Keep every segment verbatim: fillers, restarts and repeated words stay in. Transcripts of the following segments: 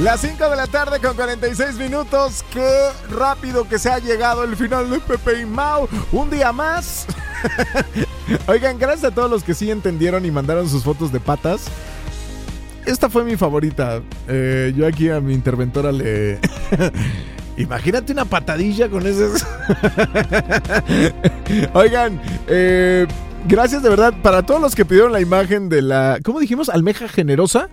Las cinco de la tarde con cuarenta y seis minutos. Qué rápido que se ha llegado el final de Pepe y Mau. Un día más. Oigan, gracias a todos los que sí entendieron y mandaron sus fotos de patas. Esta fue mi favorita. Eh, yo aquí a mi interventora le... Imagínate una patadilla con ese... Oigan, eh, gracias de verdad para todos los que pidieron la imagen de la... ¿Cómo dijimos? ¿Almeja generosa?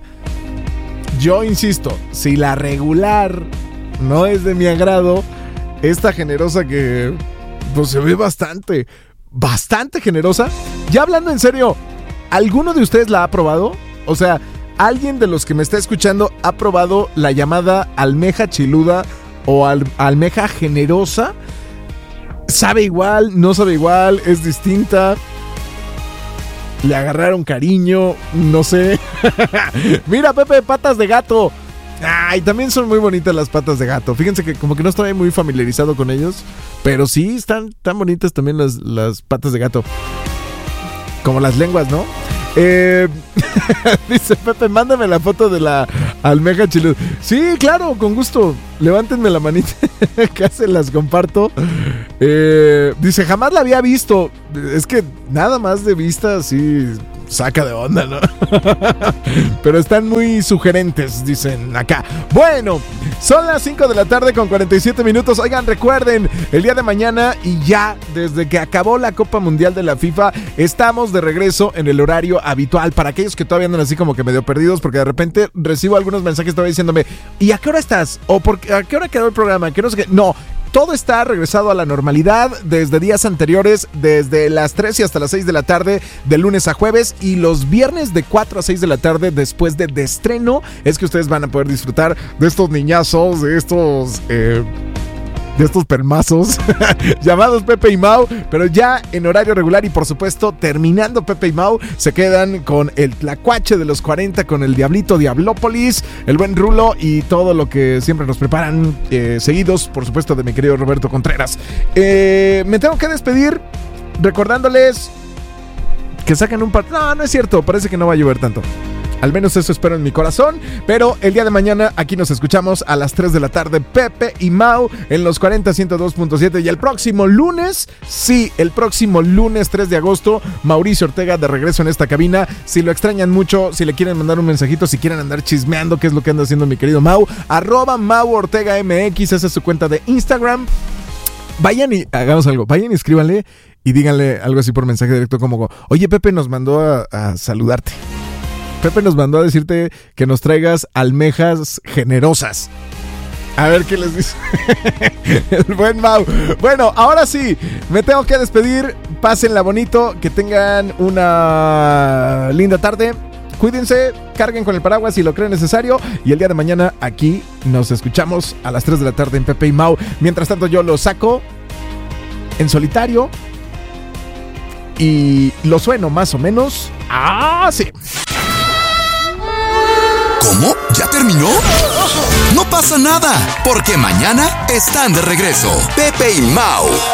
Yo insisto, si la regular no es de mi agrado, esta generosa que pues se ve bastante, bastante generosa. Ya hablando en serio, ¿alguno de ustedes la ha probado? O sea, ¿alguien de los que me está escuchando ha probado la llamada almeja chiluda o al, almeja generosa? ¿Sabe igual? ¿No sabe igual? ¿Es distinta? ¿Le agarraron cariño? No sé. Mira, Pepe, patas de gato. Ay, también son muy bonitas las patas de gato. Fíjense que como que no estoy muy familiarizado con ellos, pero sí están tan bonitas también las, las patas de gato. Como las lenguas, ¿no? Eh, dice Pepe, mándame la foto de la almeja chiluda. Sí, claro, con gusto. Levántenme la manita. Que se las comparto. Eh, dice, jamás la había visto. Es que nada más de vista así saca de onda, ¿no? Pero están muy sugerentes, dicen acá. Bueno, son las cinco de la tarde con cuarenta y siete minutos. Oigan, recuerden, el día de mañana y ya desde que acabó la Copa Mundial de la FIFA, estamos de regreso en el horario habitual. Para aquellos que todavía andan así como que medio perdidos, porque de repente recibo algunos mensajes todavía diciéndome, ¿y a qué hora estás? ¿O por qué, a qué hora quedó el programa? ¿Qué no sé qué? No. Todo está regresado a la normalidad desde días anteriores, desde las tres y hasta las seis de la tarde, de lunes a jueves, y los viernes de cuatro a seis de la tarde después de, de estreno, es que ustedes van a poder disfrutar de estos niñazos, de estos... Eh, de estos permazos llamados Pepe y Mau, pero ya en horario regular y por supuesto terminando Pepe y Mau se quedan con el tlacuache de los cuarenta, con el Diablito Diablópolis, el buen Rulo y todo lo que siempre nos preparan, eh, seguidos por supuesto de mi querido Roberto Contreras. Eh, me tengo que despedir recordándoles que saquen un par... No, no es cierto, parece que no va a llover tanto. Al menos eso espero en mi corazón. Pero el día de mañana aquí nos escuchamos a las tres de la tarde, Pepe y Mau en los cuarenta ciento dos punto siete. Y el próximo lunes, sí, el próximo lunes tres de agosto, Mauricio Ortega de regreso en esta cabina. Si lo extrañan mucho, si le quieren mandar un mensajito, si quieren andar chismeando qué es lo que anda haciendo mi querido Mau, arroba Mau Ortega M X, esa es su cuenta de Instagram. Vayan y hagamos algo, vayan y escríbanle y díganle algo así por mensaje directo como, oye, Pepe nos mandó a, a saludarte. Pepe nos mandó a decirte que nos traigas almejas generosas. A ver qué les dice el buen Mau. Bueno, ahora sí, me tengo que despedir. Pásenla bonito, que tengan una linda tarde. Cuídense, carguen con el paraguas si lo creen necesario. Y el día de mañana aquí nos escuchamos a las tres de la tarde en Pepe y Mau. Mientras tanto yo lo saco en solitario y lo sueno más o menos. ¡Ah, sí! ¿Cómo? ¿Ya terminó? No pasa nada, porque mañana están de regreso Pepe y Mau.